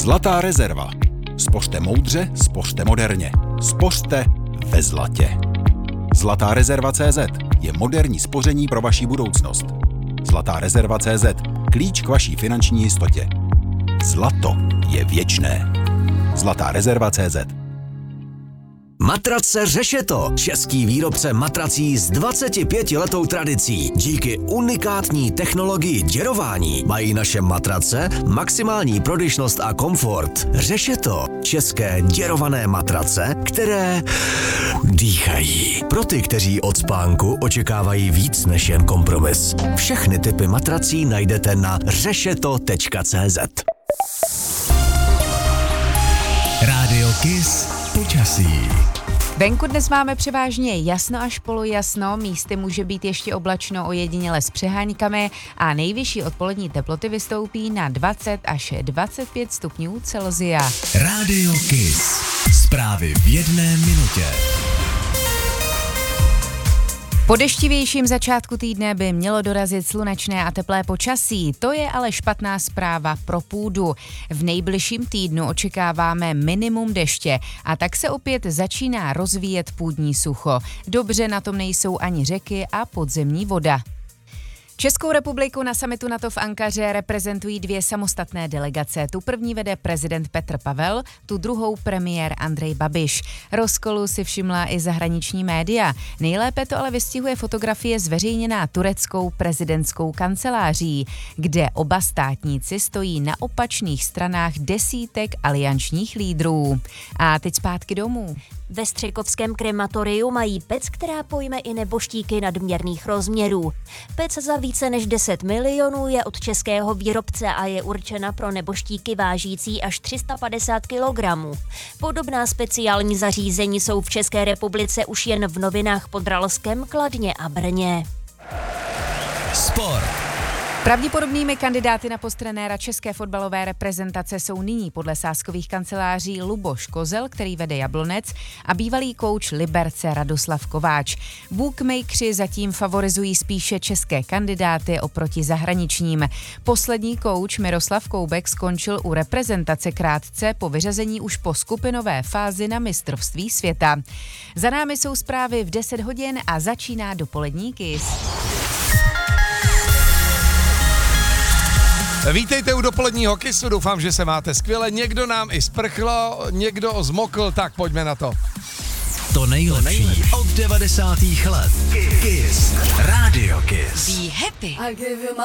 Zlatá rezerva. Spořte moudře, spořte moderně. Spořte ve zlatě. Zlatá rezerva.cz je moderní spoření pro vaši budoucnost. Zlatá rezerva.cz. Klíč k vaší finanční jistotě. Zlato je věčné. Zlatá rezerva.cz. Matrace Řešeto, český výrobce matrací s 25letou tradicí. Díky unikátní technologii děrování mají naše matrace maximální prodyšnost a komfort. Řešeto, české děrované matrace, které dýchají. Pro ty, kteří od spánku očekávají víc než jen kompromis. Všechny typy matrací najdete na řešeto.cz. Rádio Kiss počasí. Venku dnes máme převážně jasno až polojasno, místy může být ještě oblačno, ojediněle s přeháňkami a nejvyšší odpolední teploty vystoupí na 20 až 25 stupňů Celsia. Rádio Kiss. Zprávy v 1 minutě. Po deštivějším začátku týdne by mělo dorazit slunečné a teplé počasí, to je ale špatná zpráva pro půdu. V nejbližším týdnu očekáváme minimum deště a tak se opět začíná rozvíjet půdní sucho. Dobře na tom nejsou ani řeky a podzemní voda. Českou republiku na summitu NATO v Ankaře reprezentují 2 samostatné delegace. Tu první vede prezident Petr Pavel, tu druhou premiér Andrej Babiš. Rozkolu si všimla i zahraniční média. Nejlépe to ale vystihuje fotografie zveřejněná tureckou prezidentskou kanceláří, kde oba státníci stojí na opačných stranách desítek aliančních lídrů. A teď zpátky domů. Ve Střekovském krematoriu mají pec, která pojme i neboštíky nadměrných rozměrů. Pec za více než 10 milionů je od českého výrobce a je určena pro neboštíky vážící až 350 kg. Podobná speciální zařízení jsou v České republice už jen v Novinách Podralském, Kladně a Brně. Sport. Pravděpodobnými kandidáty na post trenéra české fotbalové reprezentace jsou nyní podle sázkových kanceláří Luboš Kozel, který vede Jablonec, a bývalý kouč Liberce Radoslav Kováč. Bookmakeri zatím favorizují spíše české kandidáty oproti zahraničním. Poslední kouč Miroslav Koubek skončil u reprezentace krátce po vyřazení už po skupinové fázi na mistrovství světa. Za námi jsou zprávy v 10 hodin a začíná dopolední Kiss. Vítejte u dopoledního Kissu, doufám, že se máte skvěle. Někdo nám i sprchlo, někdo zmokl, tak pojďme na to. To nejlepší od 90. let. Kiss. Rádio Kiss. Be happy.